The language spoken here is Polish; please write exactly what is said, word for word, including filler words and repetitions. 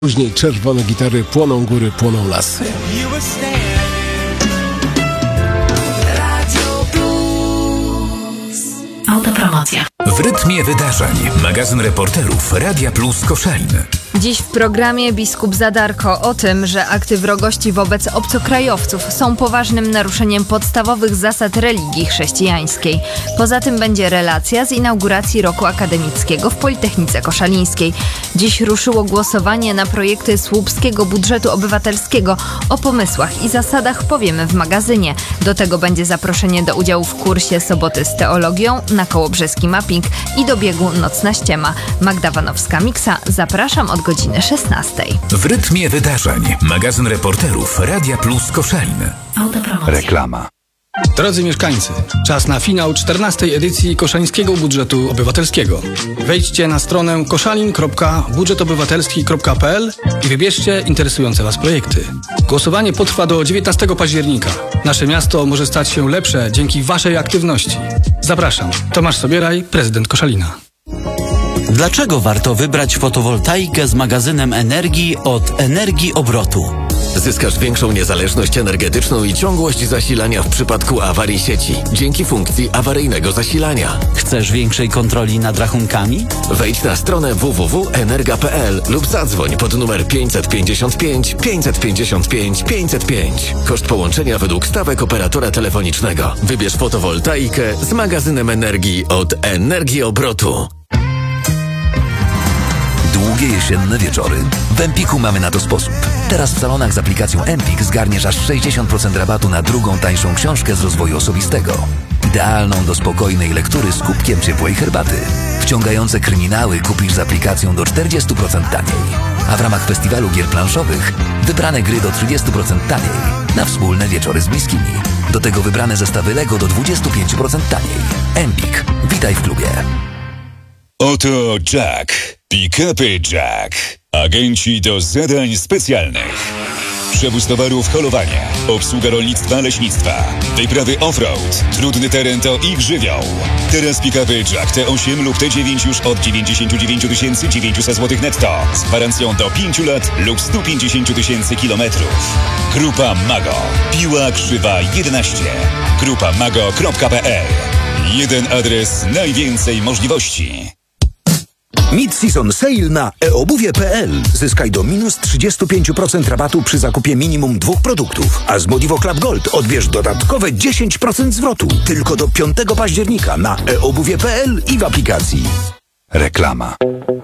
Później czerwone gitary, płoną góry, płoną lasy. Autopromocja. W rytmie wydarzeń. Magazyn reporterów Radia Plus Koszalin. Dziś w programie biskup Zadarko o tym, że akty wrogości wobec obcokrajowców są poważnym naruszeniem podstawowych zasad religii chrześcijańskiej. Poza tym będzie relacja z inauguracji roku akademickiego w Politechnice Koszalińskiej. Dziś ruszyło głosowanie na projekty słupskiego budżetu obywatelskiego. O pomysłach i zasadach powiemy w magazynie. Do tego będzie zaproszenie do udziału w kursie Soboty z teologią, na Kołobrzeski Mapping i do biegu Nocna ściema. Magda Wanowska-Miksa, zapraszam od godziny szesnastej. W rytmie wydarzeń. Magazyn reporterów Radia Plus Koszalin. Autopromocja. Reklama. Drodzy mieszkańcy, czas na finał czternastej edycji Koszalińskiego Budżetu Obywatelskiego. Wejdźcie na stronę koszalin kropka budżet obywatelski kropka p l i wybierzcie interesujące Was projekty. Głosowanie potrwa do dziewiętnastego października. Nasze miasto może stać się lepsze dzięki Waszej aktywności. Zapraszam. Tomasz Sobieraj, prezydent Koszalina. Dlaczego warto wybrać fotowoltaikę z magazynem energii od Energii Obrotu? Zyskasz większą niezależność energetyczną i ciągłość zasilania w przypadku awarii sieci dzięki funkcji awaryjnego zasilania. Chcesz większej kontroli nad rachunkami? Wejdź na stronę w w w kropka energa kropka p l lub zadzwoń pod numer pięćset pięćdziesiąt pięć pięćset pięćdziesiąt pięć pięćset pięć. Koszt połączenia według stawek operatora telefonicznego. Wybierz fotowoltaikę z magazynem energii od Energii Obrotu. Długie jesienne wieczory? W Empiku mamy na to sposób. Teraz w salonach z aplikacją Empik zgarniesz aż sześćdziesiąt procent rabatu na drugą tańszą książkę z rozwoju osobistego. Idealną do spokojnej lektury z kubkiem ciepłej herbaty. Wciągające kryminały kupisz z aplikacją do czterdzieści procent taniej. A w ramach festiwalu gier planszowych wybrane gry do trzydzieści procent taniej. Na wspólne wieczory z bliskimi. Do tego wybrane zestawy Lego do dwadzieścia pięć procent taniej. Empik. Witaj w klubie. Oto Jack. Pick-upy Jack. Agenci do zadań specjalnych. Przewóz towarów, holowanie, obsługa rolnictwa, leśnictwa, wyprawy off-road, trudny teren to ich żywioł. Teraz pick-upy Jack T osiem lub T dziewięć już od dziewięćdziesiąt dziewięć tysięcy dziewięćset złotych netto z gwarancją do pięciu lat lub sto pięćdziesiąt tysięcy kilometrów. Grupa Mago. Piła Krzywa jedenaście. Grupa mago kropka p l. Jeden adres, najwięcej możliwości. Mid-season sale na e obuwie kropka p l. Zyskaj do minus trzydzieści pięć procent rabatu przy zakupie minimum dwóch produktów. A z Modivo Club Gold odbierz dodatkowe dziesięć procent zwrotu. Tylko do piątego października na e obuwie kropka p l i w aplikacji. Reklama.